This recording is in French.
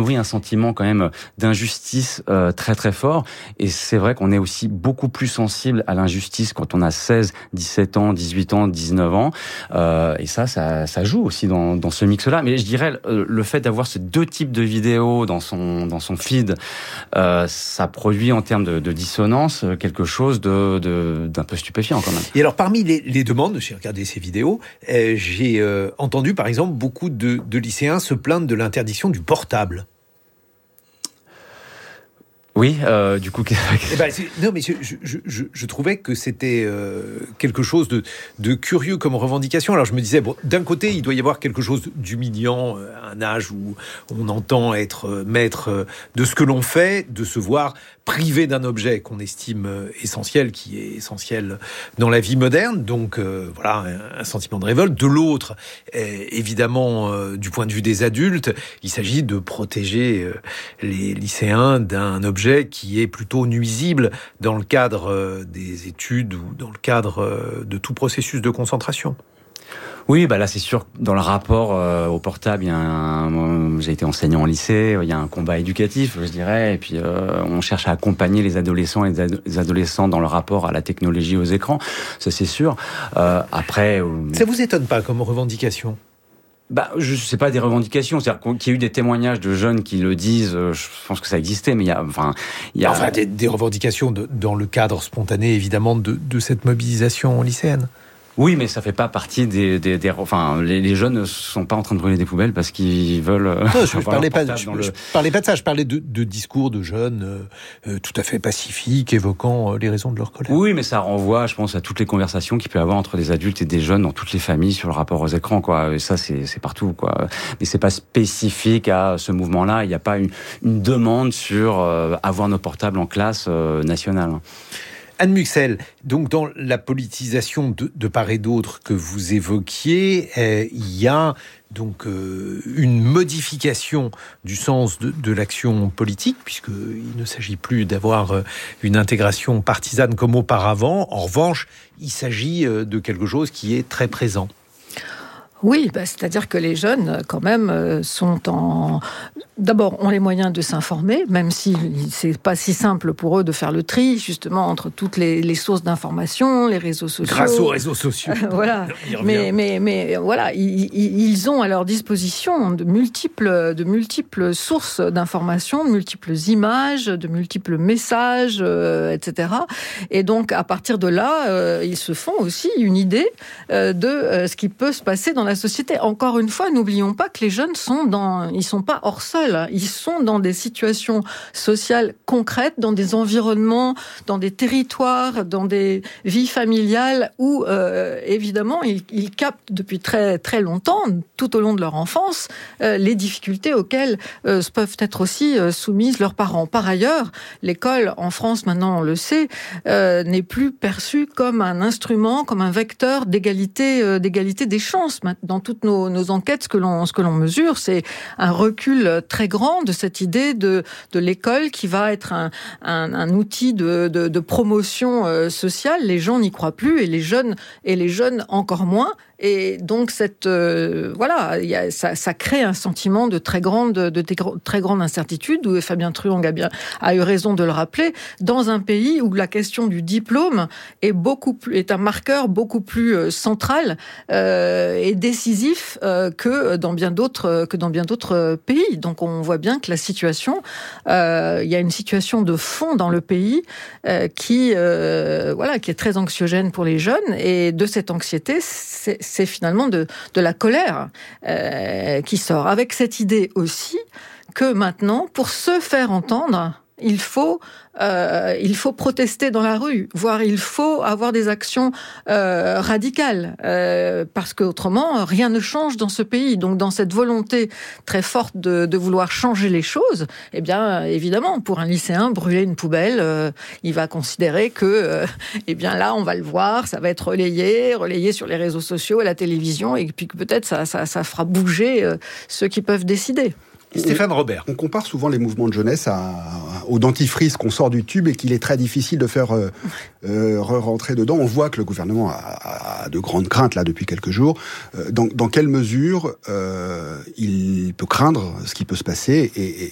nourrit un sentiment quand même d'injustice très très fort. Et c'est vrai qu'on est aussi beaucoup plus sensible à l'injustice quand on a 16, 17 ans, 18 ans, 19 ans. Et ça joue aussi dans ce mix-là. Mais je dirais, le fait d'avoir ces deux types de vidéos dans son feed, ça produit en termes de dissonance quelque chose d'un peu stupéfiant quand même. Et alors, parmi les demandes, j'ai regardé ces vidéos, j'ai entendu par exemple beaucoup de lycéens se plaindre de l'interdiction du portable. Oui, du coup... non, mais je trouvais que c'était quelque chose de curieux comme revendication. Alors je me disais, bon, d'un côté, il doit y avoir quelque chose d'humiliant, à un âge où on entend être maître de ce que l'on fait, de se voir privé d'un objet qu'on estime essentiel, qui est essentiel dans la vie moderne. Donc voilà, un sentiment de révolte. De l'autre, évidemment, du point de vue des adultes, il s'agit de protéger les lycéens d'un objet qui est plutôt nuisible dans le cadre des études ou dans le cadre de tout processus de concentration. Oui, là c'est sûr, dans le rapport au portable, j'ai été enseignant en lycée, il y a un combat éducatif, je dirais, et puis on cherche à accompagner les adolescents et les adolescents dans le rapport à la technologie, aux écrans, ça c'est sûr. Après... Ça vous étonne pas comme revendication ? Je sais pas des revendications, c'est-à-dire qu'il y a eu des témoignages de jeunes qui le disent, je pense que ça existait, mais il y a des revendications dans le cadre spontané, évidemment, de cette mobilisation lycéenne. Oui, mais ça fait pas partie les jeunes ne sont pas en train de brûler des poubelles parce qu'ils veulent. Non, je parlais pas de ça. Je parlais de discours de jeunes tout à fait pacifiques, évoquant les raisons de leur colère. Oui, mais ça renvoie, je pense, à toutes les conversations qu'il peut y avoir entre des adultes et des jeunes dans toutes les familles sur le rapport aux écrans, quoi. Et ça, c'est partout, quoi. Mais c'est pas spécifique à ce mouvement-là. Il n'y a pas une demande sur avoir nos portables en classe nationale. Anne Muxel, donc dans la politisation de part et d'autre que vous évoquiez, il y a donc une modification du sens de l'action politique, puisqu'il ne s'agit plus d'avoir une intégration partisane comme auparavant. En revanche, il s'agit de quelque chose qui est très présent. Oui, c'est-à-dire que les jeunes, quand même, d'abord, ont les moyens de s'informer, même si c'est pas si simple pour eux de faire le tri, justement, entre toutes les sources d'information, les réseaux sociaux. Grâce aux réseaux sociaux. Voilà. Mais voilà, ils ont à leur disposition de multiples sources d'information, de multiples images, de multiples messages, etc. Et donc, à partir de là, ils se font aussi une idée de ce qui peut se passer dans la société. Encore une fois, n'oublions pas que les jeunes ils sont pas hors sol. Ils sont dans des situations sociales concrètes, dans des environnements, dans des territoires, dans des vies familiales où, évidemment, ils captent depuis très, très longtemps, tout au long de leur enfance, les difficultés auxquelles peuvent être aussi soumises leurs parents. Par ailleurs, l'école, en France, maintenant, on le sait, n'est plus perçue comme un instrument, comme un vecteur d'égalité des chances. Dans toutes nos enquêtes, ce que l'on mesure, c'est un recul très grand de cette idée de l'école qui va être un outil de promotion sociale. Les gens n'y croient plus et les jeunes encore moins. Et donc ça crée un sentiment de très grande incertitude, où Fabien Truong a eu raison de le rappeler, dans un pays où la question du diplôme est un marqueur beaucoup plus central et décisif que dans bien d'autres pays. Donc on voit bien que la situation, il y a une situation de fond dans le pays qui est très anxiogène pour les jeunes, et de cette anxiété, c'est finalement de la colère qui sort, avec cette idée aussi que maintenant, pour se faire entendre, il faut protester dans la rue, voire il faut avoir des actions radicales, parce qu'autrement, rien ne change dans ce pays. Donc, dans cette volonté très forte de vouloir changer les choses, eh bien, évidemment, pour un lycéen, brûler une poubelle, il va considérer que, là, on va le voir, ça va être relayé sur les réseaux sociaux, à la télévision, et puis que peut-être ça fera bouger ceux qui peuvent décider. Stéphane Robert. On compare souvent les mouvements de jeunesse au dentifrice qu'on sort du tube et qu'il est très difficile de faire rentrer dedans. On voit que le gouvernement a de grandes craintes là depuis quelques jours. Dans quelle mesure il peut craindre ce qui peut se passer et